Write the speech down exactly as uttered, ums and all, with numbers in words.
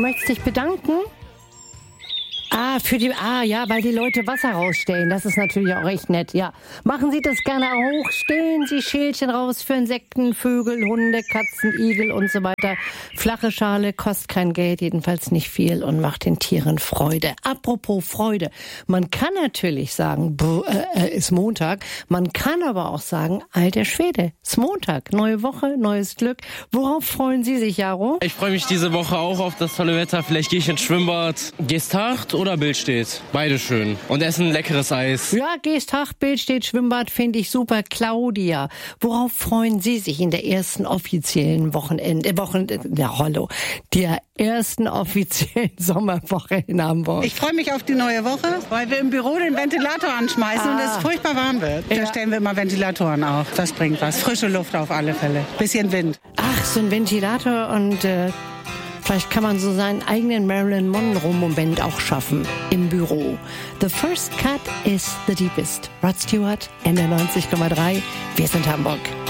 möchtest dich bedanken? Ah, für die, ah, ja, weil die Leute Wasser rausstellen. Das ist natürlich auch echt nett, ja. Machen Sie das gerne auch. Stellen Sie Schälchen raus für Insekten, Vögel, Hunde, Katzen, Igel und so weiter. Flache Schale, kostet kein Geld, jedenfalls nicht viel und macht den Tieren Freude. Apropos Freude. Man kann natürlich sagen, buh, äh, ist Montag. Man kann aber auch sagen, alter Schwede, ist Montag. Neue Woche, neues Glück. Worauf freuen Sie sich, Jaro? Ich freue mich diese Woche auch auf das tolle Wetter. Vielleicht gehe ich ins Schwimmbad. Gestacht oder Bild steht. Beide schön. Und essen leckeres Eis. Ja, Gestacht, Bild steht, Schwimmbad finde ich super. Claudia, worauf freuen Sie sich in der ersten offiziellen Wochenende, äh, Wochen, ja, hallo, der ersten offiziellen Sommerwoche in Hamburg? Ich freue mich auf die neue Woche, weil wir im Büro den Ventilator anschmeißen ah. und es furchtbar warm wird. Da ja. stellen wir immer Ventilatoren auf. Das bringt was. Frische Luft auf alle Fälle. Bisschen Wind. Ach, so ein Ventilator und äh, vielleicht kann man so seinen eigenen Marilyn Monroe-Moment auch schaffen im Büro. The first cut is the deepest. Rod Stewart, N R neunzig Komma drei. Wir sind Hamburg.